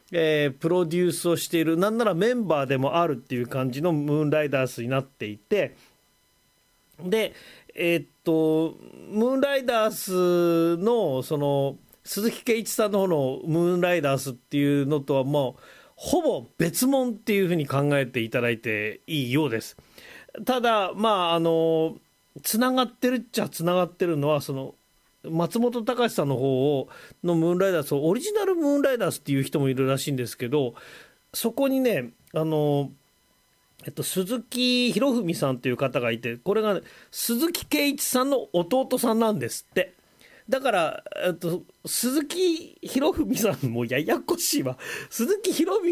プロデュースをしている、なんならメンバーでもあるっていう感じのムーンライダースになっていて、でムーンライダースのその鈴木圭一さんの方のムーンライダースっていうのとはもうほぼ別物っていうふうに考えていただいていいようです。ただつながってるっちゃつながってるのは、その松本隆さんの方のムーンライダースをオリジナルムーンライダースっていう人もいるらしいんですけど、そこにね鈴木博文さんという方がいて、これが、ね、鈴木圭一さんの弟さんなんですって。だから、鈴木博文さんもややこしいわ。鈴木博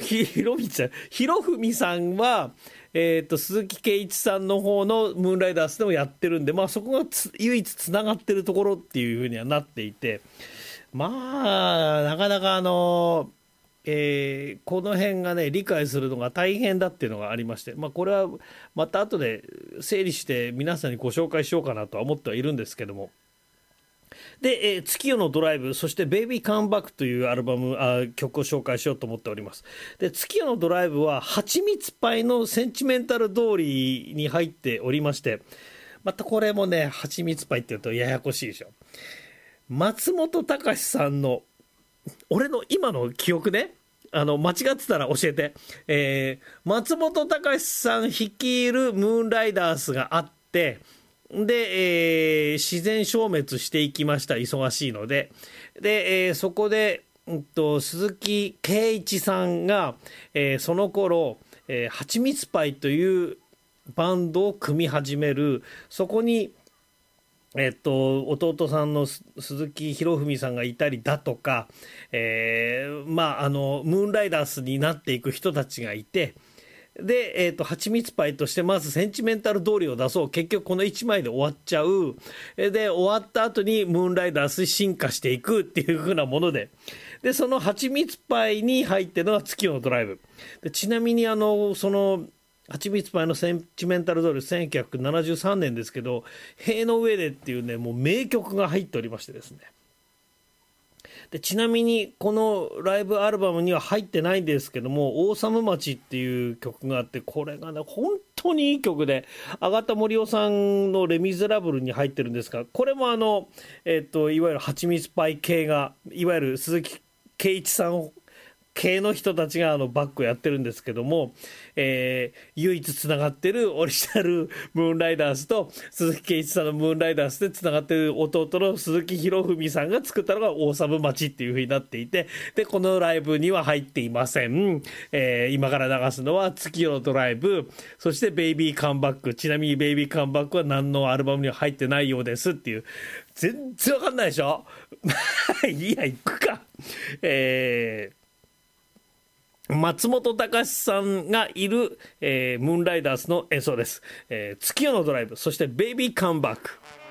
文さんは、鈴木圭一さんの方のムーンライダースでもやってるんで、そこが唯一つながってるところっていうふうにはなっていて、なかなかこの辺がね理解するのが大変だっていうのがありまして、これはまた後で整理して皆さんにご紹介しようかなとは思ってはいるんですけども、で、月夜のドライブ、そしてベイビーカムバックという曲を紹介しようと思っております。で、月夜のドライブははちみつパイのセンチメンタル通りに入っておりまして、またこれもねはちみつパイって言うとややこしいでしょ。松本隆さんの、俺の今の記憶ね、間違ってたら教えて、松本隆さん率いるムーンライダースがあって、で、自然消滅していきました、忙しいので。で、そこで、鈴木圭一さんが、その頃、はちみつパイというバンドを組み始める。そこに弟さんの鈴木博文さんがいたりだとか、ムーンライダースになっていく人たちがいて、で、はちみつパイとしてまずセンチメンタル通りを出そう、結局この1枚で終わっちゃう、で終わった後にムーンライダースに進化していくっていう風なもので、そのはちみつパイに入ってるのが月夜のドライブで、ちなみにそのはちみつパイのセンチメンタル通り1973年ですけど、塀の上でっていうねもう名曲が入っておりましてですね、でちなみにこのライブアルバムには入ってないんですけども、オーサム町っていう曲があって、これがね本当にいい曲で、ア田森夫さんのレ・ミゼラブルに入ってるんですが、これもいわゆるはちみつパイ系が、いわゆる鈴木圭一さん系の人たちがバックをやってるんですけども、唯一つながってるオリジナルムーンライダースと鈴木圭一さんのムーンライダースでつながってる弟の鈴木博文さんが作ったのがオーサム町っていう風になっていて、でこのライブには入っていません。今から流すのは月夜のドライブ、そしてベイビーカムバック。ちなみにベイビーカムバックは何のアルバムには入ってないようですっていう、全然わかんないでしょいや行くか。松本隆さんがいる、ムーンライダースの演奏です。月夜のドライブ、そしてベイビーカムバック。